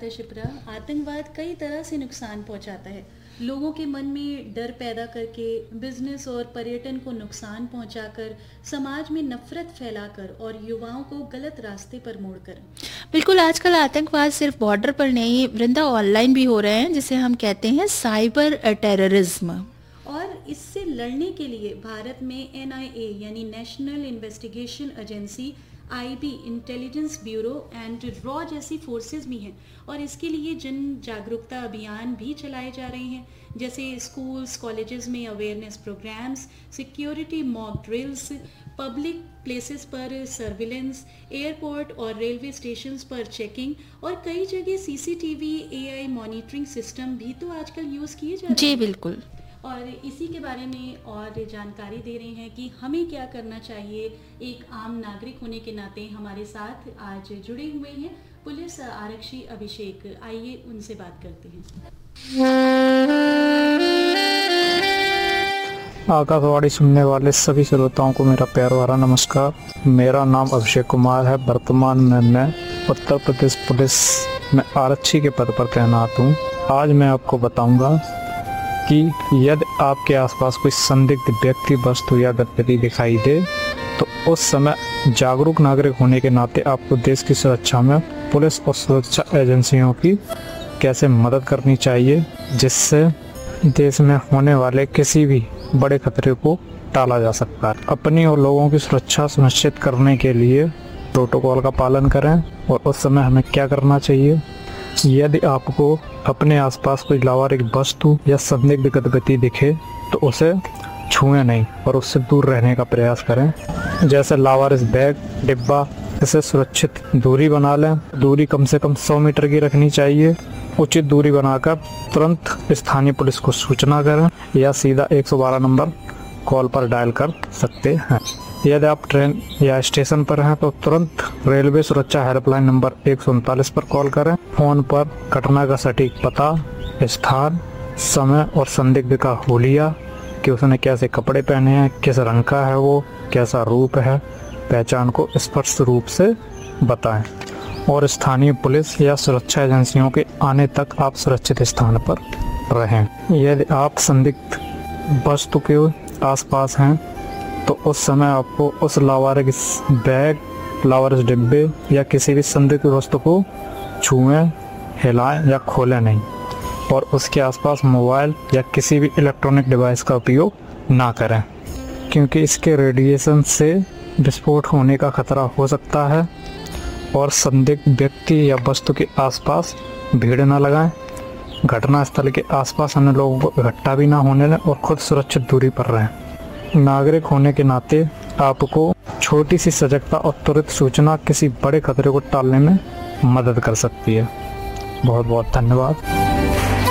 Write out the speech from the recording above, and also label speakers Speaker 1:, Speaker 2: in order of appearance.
Speaker 1: बात है शिप्रा, आतंकवाद कई तरह से नुकसान पहुंचाता है। लोगों के मन में डर पैदा करके, बिजनेस और पर्यटन को नुकसान पहुंचाकर, समाज में नफरत फैलाकर और युवाओं को गलत रास्ते पर मोड़कर।
Speaker 2: बिल्कुल, आजकल आतंकवाद सिर्फ बॉर्डर पर नहीं वृंदा ऑनलाइन भी हो रहे हैं, जिसे हम कहते हैं साइबर टेररिज्म।
Speaker 1: और इससे लड़ने के लिए भारत में NIA यानी national investigation agency, IB intelligence bureau and raw जैसी फोर्सेस भी हैं। और इसके लिए जन जागरूकता अभियान भी चलाए जा रहे हैं, जैसे स्कूल्स कॉलेजेस में awareness programmes, security mock drills, public places पर सर्विलेंस, एयरपोर्ट और रेलवे स्टेशंस पर चेकिंग, और कई जगह CCTV AI मॉनिटरिंग सिस्टम भी तो आजकल यूज़ किए जा रहे हैं।
Speaker 2: जी बिल्कुल।
Speaker 1: और इसी के बारे में और जानकारी दे रहे हैं कि हमें क्या करना चाहिए। एक आम नागरिक होने के नाते हमारे साथ आज जुड़े हुए हैं पुलिस आरक्षी अभिषेक। आइए उनसे बात करते हैं।
Speaker 3: आकाशवाणी सुनने वाले सभी श्रोताओं को मेरा प्यार भरा नमस्कार। मेरा नाम अभिषेक कुमार है। वर्तमान में मैं उत्तर प्रदेश पुलिस में आरक्षी के पद पर तैनात हूँ। आज मैं आपको बताऊंगा कि यदि आपके आसपास कोई संदिग्ध व्यक्ति, वस्तु या गतिविधि दिखाई दे तो उस समय जागरूक नागरिक होने के नाते आपको देश की सुरक्षा में पुलिस और सुरक्षा एजेंसियों की कैसे मदद करनी चाहिए, जिससे देश में होने वाले किसी भी बड़े खतरे को टाला जा सकता है। अपनी और लोगों की सुरक्षा सुनिश्चित करने के लिए प्रोटोकॉल का पालन करें। और उस समय हमें क्या करना चाहिए, यदि आपको अपने आसपास कोई लावारिस वस्तु या संदिग्ध गतिविधि दिखे तो उसे छुएं नहीं और उससे दूर रहने का प्रयास करें। जैसे लावारिस बैग, डिब्बा, इसे सुरक्षित दूरी बना लें। दूरी कम से कम 100 मीटर की रखनी चाहिए। उचित दूरी बनाकर तुरंत स्थानीय पुलिस को सूचना करें या सीधा 112 नंबर कॉल पर डायल कर सकते हैं। यदि आप ट्रेन या स्टेशन पर हैं तो तुरंत रेलवे सुरक्षा हेल्पलाइन नंबर 139 पर कॉल करें। फोन पर घटना का सटीक पता, स्थान, समय और संदिग्ध का हुलिया कि उसने कैसे कपड़े पहने हैं, किस रंग का है वो, कैसा रूप है, पहचान को स्पष्ट रूप से बताएं। और स्थानीय पुलिस या सुरक्षा एजेंसियों के आने तक आप सुरक्षित स्थान पर रहें। यदि आप संदिग्ध वस्तु के आसपास हैं तो उस समय आपको उस लावारिस बैग, लावारिस डिब्बे या किसी भी संदिग्ध वस्तु को छुएं, हिलाएं या खोलें नहीं। और उसके आसपास मोबाइल या किसी भी इलेक्ट्रॉनिक डिवाइस का उपयोग ना करें, क्योंकि इसके रेडिएशन से विस्फोट होने का खतरा हो सकता है। और संदिग्ध व्यक्ति या वस्तु के आसपास भीड़ न लगाएं। घटना स्थल के आसपास अन्य लोगों को इकट्ठा भी ना होने दें और खुद सुरक्षित दूरी पर रहें। नागरिक होने के नाते आपको छोटी सी सजगता और त्वरित सूचना किसी बड़े खतरे को टालने में मदद कर सकती है। बहुत बहुत धन्यवाद।